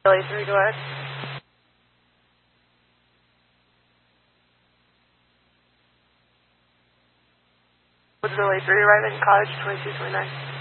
Delay 3, go ahead. With delay 3 arriving, cottage 2229.